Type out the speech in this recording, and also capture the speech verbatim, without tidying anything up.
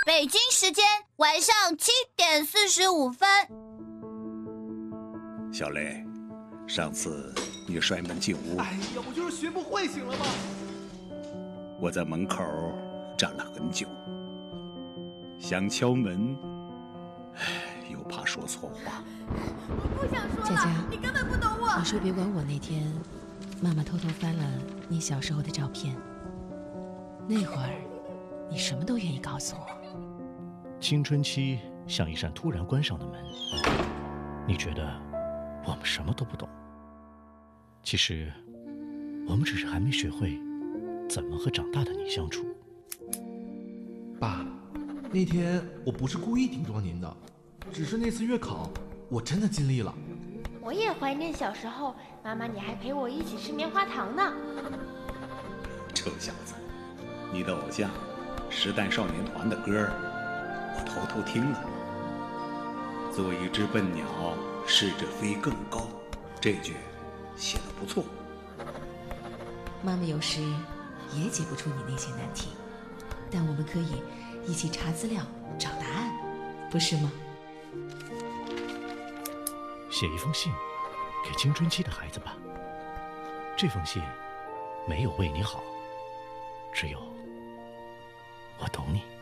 北京时间晚上七点四十五分。 小雷，上次你摔门进屋， 哎呀，我就是学不会，行了吗？ 我在门口站了很久，想敲门，又怕说错话。 我不想说了， 佳佳， 你根本不懂我。 你说别管我。那天，妈妈偷偷翻了你小时候的照片，那会儿，你什么都愿意告诉我。 青春期像一扇突然关上的门，你觉得我们什么都不懂，其实我们只是还没学会怎么和长大的你相处。 爸，那天我不是故意顶撞您的，只是那次月考我真的尽力了。 我也怀念小时候，妈妈你还陪我一起吃棉花糖呢。 臭小子，你的偶像时代少年团的歌我偷偷听了。做一只笨鸟，试着飞更高，这句写得不错。 妈妈有时也解不出你那些难题，但我们可以一起查资料找答案，不是吗？ 写一封信给青春期的孩子吧，这封信没有为你好，只有我懂你。